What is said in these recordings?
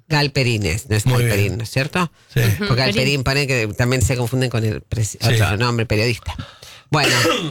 Galperines, no es Muy Galperín, bien. ¿no es cierto? Sí. Porque Galperín pone que también se confunden con el otro nombre, periodista. Bueno,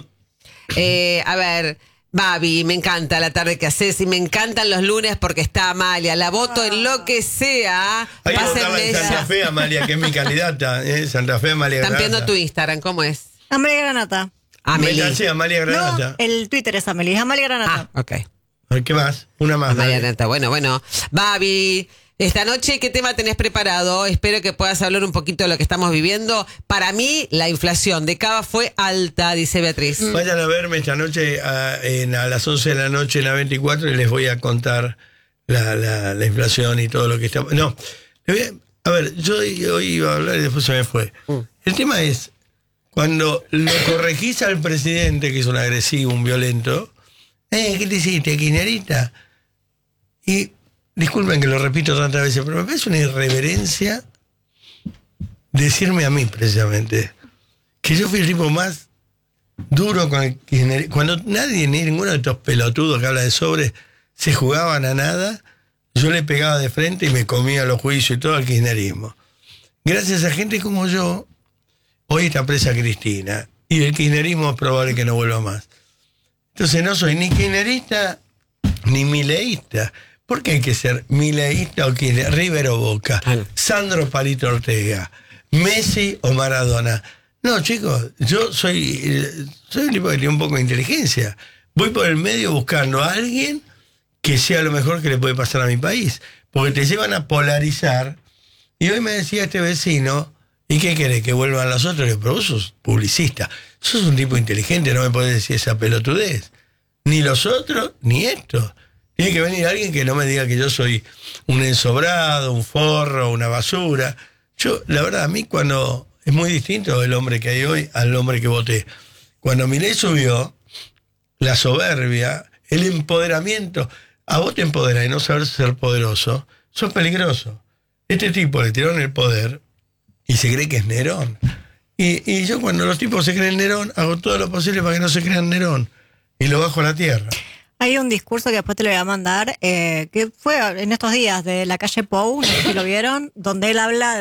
a ver, Babi, me encanta la tarde que haces y me encantan los lunes porque está Amalia. La voto en lo que sea. Hay que votarla Pásenme en Santa ella. Fe, Amalia, que es mi candidata. Santa Fe, Amalia Están Granata. viendo tu Instagram, ¿cómo es? Amalia Granata. Amelie. Métanse, Amalia Granata. No, el Twitter es Amelie, es Amalia Granata. Ah, ok. A ver, ¿qué más? Una más. Amalia dale. Granata. Bueno. Babi, esta noche, ¿qué tema tenés preparado? Espero que puedas hablar un poquito de lo que estamos viviendo. Para mí, la inflación de Cava fue alta, dice Beatriz. Vayan a verme esta noche a las 11 de la noche en la 24 y les voy a contar la inflación y todo lo que está... No, a ver, yo hoy iba a hablar y después se me fue. El tema es, cuando lo corregís al presidente, que es un agresivo, un violento, ¿qué te hiciste, kirchnerista? Y disculpen que lo repito tantas veces, pero me parece una irreverencia decirme a mí, precisamente, que yo fui el tipo más duro con el kirchnerismo. Cuando nadie, ni ninguno de estos pelotudos que habla de sobre, se jugaban a nada, yo le pegaba de frente y me comía los juicios y todo al kirchnerismo. Gracias a gente como yo, hoy está presa Cristina, y el kirchnerismo es probable que no vuelva más. Entonces no soy ni kirchnerista ni mileísta. ¿Por qué hay que ser mileísta o kirchnerista? River o Boca, Sandro Palito Ortega, Messi o Maradona. No, chicos, yo soy un tipo que tiene un poco de inteligencia. Voy por el medio buscando a alguien que sea lo mejor que le puede pasar a mi país. Porque te llevan a polarizar. Y hoy me decía este vecino, ¿y qué querés? ¿Que vuelvan los otros? Pero vos sos publicista. Sos un tipo inteligente, no me podés decir esa pelotudez. Ni los otros, ni esto. Tiene que venir alguien que no me diga que yo soy un ensobrado, un forro, una basura. Yo, la verdad, a mí cuando... Es muy distinto el hombre que hay hoy al hombre que voté. Cuando Milei subió, la soberbia, el empoderamiento... A vos te empodera y no saber ser poderoso, sos peligroso. Este tipo le tiraron el poder y se cree que es Nerón. Y yo cuando los tipos se creen Nerón, hago todo lo posible para que no se crean Nerón. Y lo bajo a la tierra. Hay un discurso que después te lo voy a mandar, que fue en estos días de la calle Pou, no sé si lo vieron, donde él habla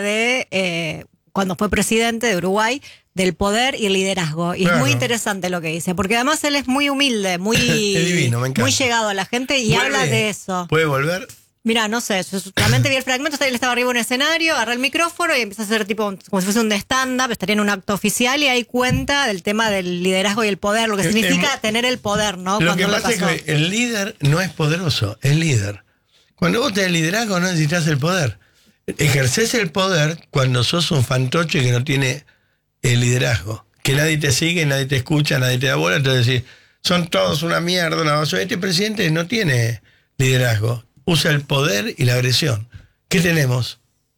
de, cuando fue presidente de Uruguay, del poder y el liderazgo. Y claro, es muy interesante lo que dice, porque además él es muy humilde, muy, es divino, me encanta. muy llegado a la gente y ¿Vuelve? habla de eso. ¿Puede volver? Mira, no sé, yo solamente vi el fragmento, él estaba arriba de un escenario, agarra el micrófono y empieza a hacer tipo como si fuese un stand-up, estaría en un acto oficial y ahí cuenta del tema del liderazgo y el poder, lo que significa tener el poder, ¿no? Lo Cuando que le pasa pasó. es que el líder no es poderoso, es líder. Cuando vos tenés liderazgo no necesitas el poder. Ejercés el poder cuando sos un fantoche que no tiene el liderazgo. Que nadie te sigue, nadie te escucha, nadie te da bola, entonces decís, son todos una mierda, una basura. Este presidente no tiene liderazgo, usa el poder y la agresión. ¿Qué tenemos?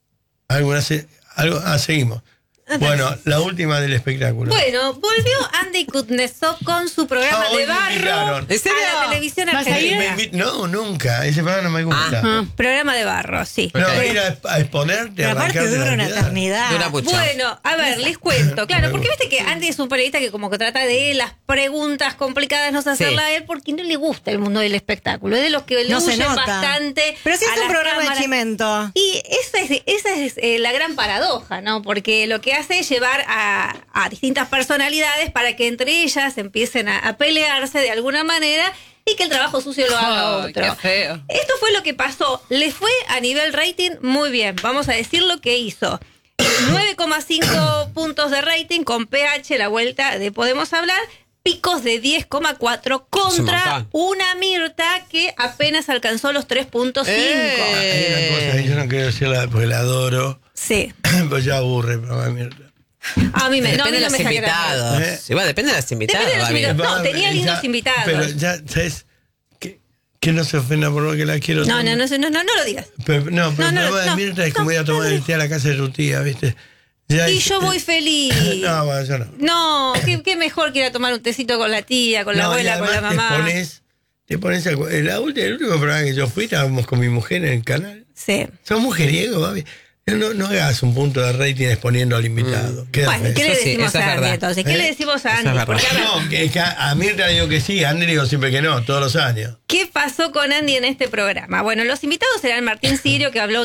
Seguimos. Bueno, la última del espectáculo. Bueno, volvió Andy Kuznetsov con su programa hoy de me barro invitaron. ¿En serio? a la televisión ¿Vas a ir? argentina. No, nunca. Ese programa no me gusta. Programa de barro, sí. No, ir a exponerte, Pero a aparte arrancarte dura la una vida. eternidad. Dura mucho. Bueno, a ver, les cuento. Claro, Me porque gusta. viste que Andy es un periodista que como que trata de las preguntas complicadas no hacerlas a él porque no le gusta el mundo del espectáculo. Es de los que le No se huyen nota. bastante. Pero sí a es un las programa cámaras. de chimento. Y esa es la gran paradoja, ¿no? Porque lo que hace es llevar a distintas personalidades para que entre ellas empiecen a pelearse de alguna manera y que el trabajo sucio lo haga otro. Qué feo. Esto fue lo que pasó. Le fue a nivel rating muy bien. Vamos a decir lo que hizo. 9,5 puntos de rating con PH, la vuelta de Podemos Hablar. Picos de 10,4 contra una Mirta que apenas alcanzó los 3,5. Hay una cosa, yo no quiero decirla porque la adoro, Sí. pues ya aburre, pero mierda. A mí Depende a mí de no los me saca invitados. ¿Eh? Igual depende de los invitados. Depende de los Babi. invitados. No, tenía lindos Ya, invitados. Pero ya, ¿sabes? Que no se ofenda por lo que la quiero. No tanto. no lo digas. Pero el programa de no, Mirta es como no, ir a tomar no, el té a la casa de tu tía, ¿viste? Ya Y es- yo voy feliz. No, bueno, yo no. No, qué mejor que ir a tomar un tecito con la tía, con la No, y abuela, con la además mamá. Te pones el último programa que yo fui, estábamos con mi mujer en el canal. Sí. Sos mujeriego, Babi. No hagas un punto de rating exponiendo al invitado. Queda Bueno, feo. ¿qué le Eso sí, decimos eso es a Andy verdad. entonces? ¿Qué ¿Eh? le decimos a Eso es Andy? verdad. Porque, a ver, No, que a Mirta digo que sí, a Andy digo siempre que no, todos los años. ¿qué pasó con Andy en este programa? Bueno, los invitados eran Martín Sirio, que habló